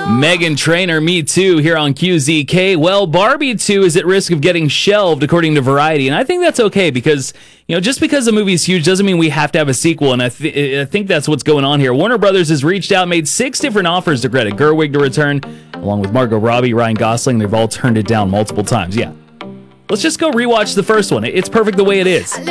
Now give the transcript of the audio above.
Meghan Trainor, Me Too, here on QZK. Well, Barbie 2 is at risk of getting shelved, according to Variety, and I think that's okay because, just because the movie's huge doesn't mean we have to have a sequel, and I think that's what's going on here. Warner Brothers has reached out, made 6 different offers to Greta Gerwig to return, along with Margot Robbie, Ryan Gosling. They've all turned it down multiple times. Yeah. Let's just go rewatch the first one. It's perfect the way it is.